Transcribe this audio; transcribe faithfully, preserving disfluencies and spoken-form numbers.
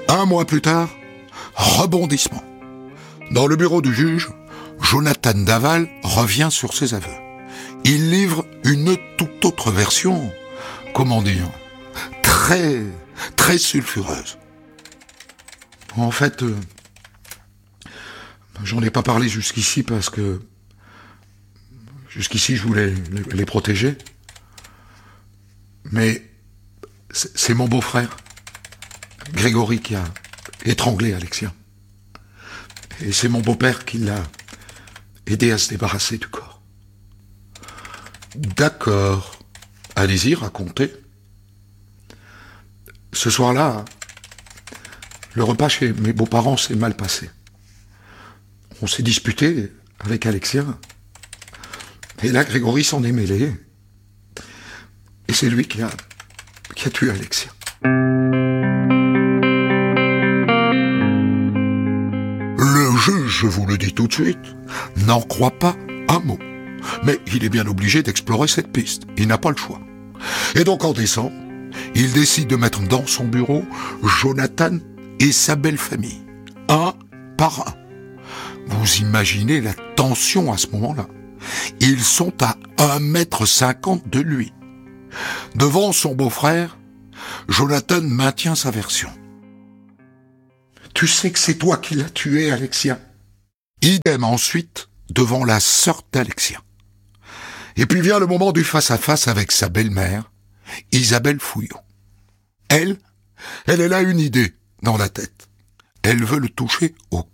Un mois plus tard, rebondissement. Dans le bureau du juge, Jonathan Daval revient sur ses aveux. Il livre une toute autre version, comment dire, très, très sulfureuse. En fait, euh, j'en ai pas parlé jusqu'ici parce que jusqu'ici je voulais les, les protéger. Mais c'est, c'est mon beau-frère, Grégory, qui a étranglé Alexia. Et c'est mon beau-père qui l'a aidé à se débarrasser du corps. D'accord. Allez-y, racontez. Ce soir-là, le repas chez mes beaux-parents s'est mal passé. On s'est disputé avec Alexia. Et là, Grégory s'en est mêlé. Et c'est lui qui a, qui a tué Alexia. Le juge, je vous le dis tout de suite, n'en croit pas un mot. Mais il est bien obligé d'explorer cette piste. Il n'a pas le choix. Et donc en décembre, il décide de mettre dans son bureau Jonathan et sa belle famille. Un par un. Vous imaginez la tension à ce moment-là. Ils sont à un mètre cinquante de lui. Devant son beau-frère, Jonathan maintient sa version. Tu sais que c'est toi qui l'as tué, Alexia. Idem ensuite devant la sœur d'Alexia. Et puis vient le moment du face-à-face avec sa belle-mère, Isabelle Fouillon. Elle, elle, elle a une idée dans la tête. Elle veut le toucher au